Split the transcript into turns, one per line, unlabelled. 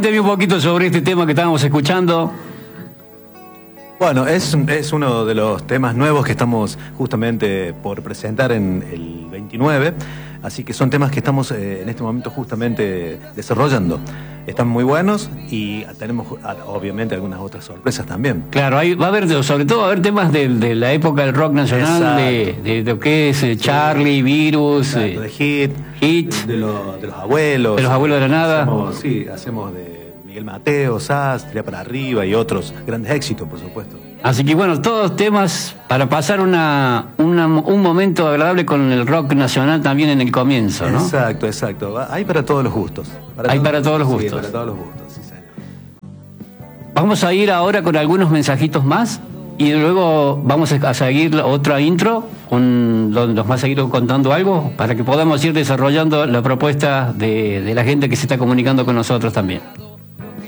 Cuénteme un poquito sobre este tema que estábamos escuchando.
Bueno, es uno de los temas nuevos que estamos justamente por presentar en el 29, así que son temas que estamos en este momento justamente desarrollando. Están muy buenos y tenemos obviamente algunas otras sorpresas también.
Claro, va a haber, sobre todo va a haber temas de la época del rock nacional, de lo que es Charlie, Virus,
exacto, de Hit, de los abuelos.
De los abuelos de la nada.
Hacemos de Miguel Mateo, Sass, Tira para Arriba y otros grandes éxitos, por supuesto.
Así que bueno, todos temas para pasar un momento agradable con el rock nacional también en el comienzo, ¿no?
Exacto. Hay para todos los gustos.
Para todos los gustos.
Sí, para todos los gustos, sí, señor.
Vamos a ir ahora con algunos mensajitos más y luego vamos a seguir otra intro donde nos va a seguir contando algo para que podamos ir desarrollando la propuesta de la gente que se está comunicando con nosotros también.